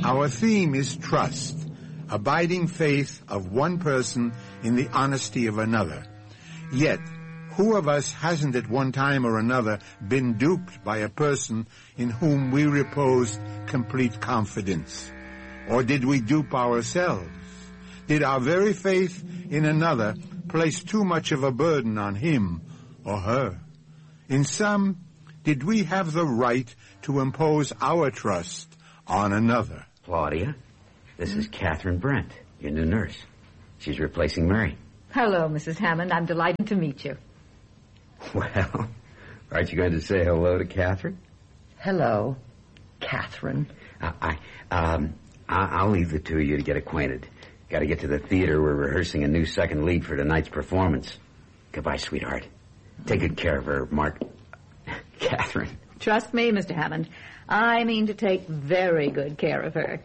Our theme is trust, abiding faith of one person in the honesty of another. Yet, who of us hasn't at one time or another been duped by a person in whom we reposed complete confidence? Or did we dupe ourselves? Did our very faith in another place too much of a burden on him or her? In sum, did we have the right to impose our trust on another? Claudia, this is Catherine Brent, your new nurse. She's replacing Mary. Hello, Mrs. Hammond. I'm delighted to meet you. Well, aren't you going to say hello to Catherine? Hello, Catherine. I'll leave the two of you to get acquainted. Got to get to the theater. We're rehearsing a new second lead for tonight's performance. Goodbye, sweetheart. Take good care of her, Mark. Catherine. Trust me, Mr. Hammond. I mean to take very good care of her.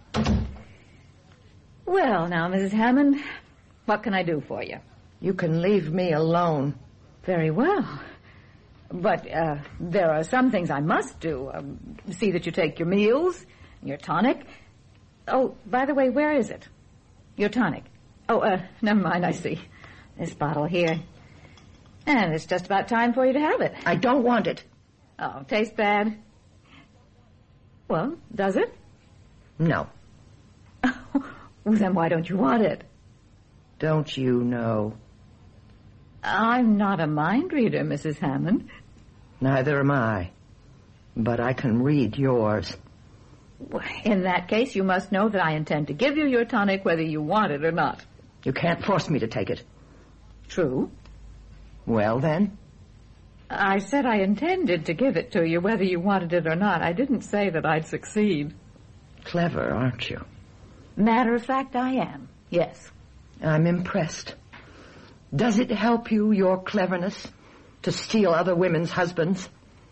Well, now, Mrs. Hammond, what can I do for you? You can leave me alone. Very well. But there are some things I must do. See that you take your meals, your tonic. Oh, by the way, where is it? Your tonic. Oh, never mind, I see. This bottle here. And it's just about time for you to have it. I don't want it. Oh, tastes bad? Well, does it? No. Well, then why don't you want it? Don't you know? I'm not a mind reader, Mrs. Hammond. Neither am I. But I can read yours. In that case, you must know that I intend to give you your tonic whether you want it or not. You can't force me to take it. True. Well, then? I said I intended to give it to you whether you wanted it or not. I didn't say that I'd succeed. Clever, aren't you? Matter of fact, I am. Yes. I'm impressed. Does it help you, your cleverness, to steal other women's husbands?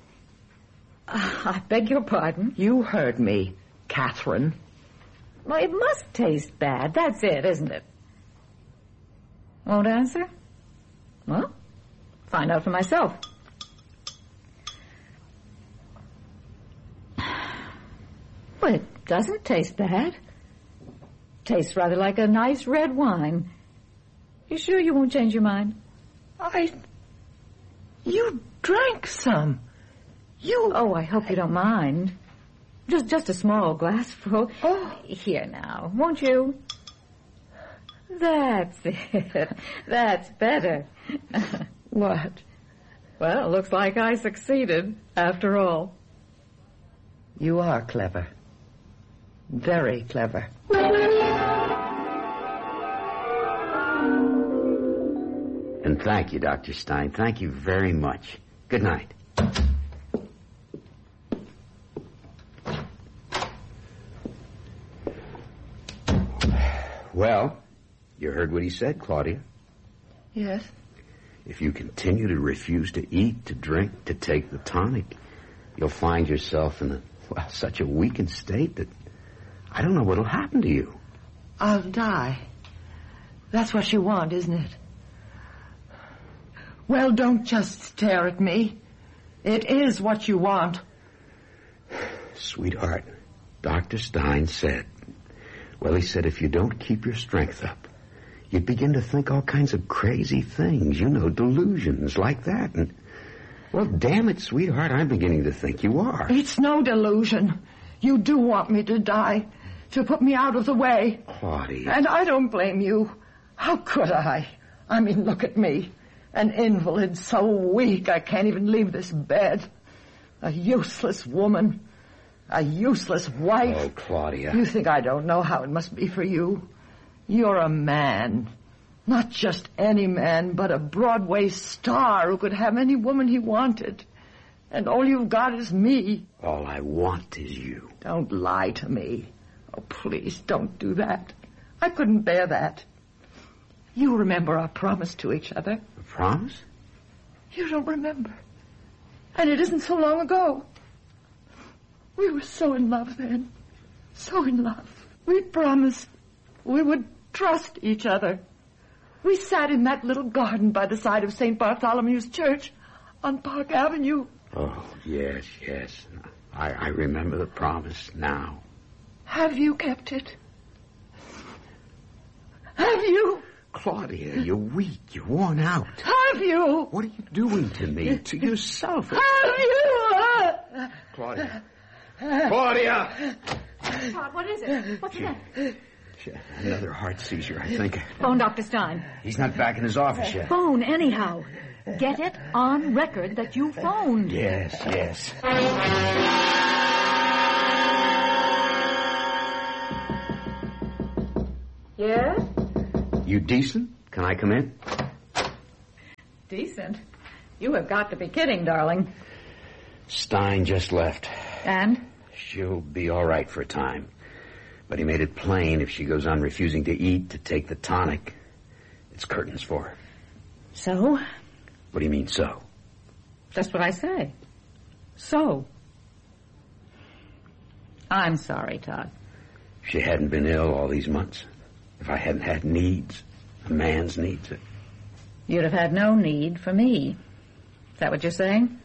I beg your pardon? You heard me, Catherine. Well, it must taste bad. That's it, isn't it? Won't answer? Well, find out for myself. Well, it doesn't taste bad. Tastes rather like a nice red wine. You sure you won't change your mind? You drank some. Oh, I hope you don't mind. Just a small glassful. Oh. Here now, won't you? That's it. That's better. What? Well, it looks like I succeeded, after all. You are clever. Very clever. And thank you, Dr. Stein. Thank you very much. Good night. Well, you heard what he said, Claudia. Yes. If you continue to refuse to eat, to drink, to take the tonic, you'll find yourself in such a weakened state that I don't know what'll happen to you. I'll die. That's what you want, isn't it? Well, don't just stare at me. It is what you want. Sweetheart, Dr. Stein said, he said if you don't keep your strength up, you'd begin to think all kinds of crazy things, delusions like that. And, well, damn it, sweetheart, I'm beginning to think you are. It's no delusion. You do want me to die, to put me out of the way. Claudia. And I don't blame you. How could I? I mean, look at me. An invalid, so weak I can't even leave this bed. A useless woman. A useless wife. Oh, Claudia. You think I don't know how it must be for you? You're a man. Not just any man, but a Broadway star who could have any woman he wanted. And all you've got is me. All I want is you. Don't lie to me. Oh, please, don't do that. I couldn't bear that. You remember our promise to each other. A promise? You don't remember. And it isn't so long ago. We were so in love then. So in love. We promised we would trust each other. We sat in that little garden by the side of St. Bartholomew's Church on Park Avenue. Oh, yes. I remember the promise now. Have you kept it? Have you? Claudia, you're weak. You're worn out. Have you? What are you doing to me? To yourself? Have you? Claudia. Claudia! Todd, what is it? What's that? Another heart seizure, I think. Phone Dr. Stein. He's not back in his office yet. Phone anyhow. Get it on record that you phoned. Yes, yes. Yes? You decent? Can I come in? Decent? You have got to be kidding, darling. Stein just left. And? She'll be all right for a time. But he made it plain if she goes on refusing to eat, to take the tonic, it's curtains for her. So? What do you mean, so? Just what I say. So? I'm sorry, Todd. If she hadn't been ill all these months, if I hadn't had needs, a man's needs, You'd have had no need for me. Is that what you're saying?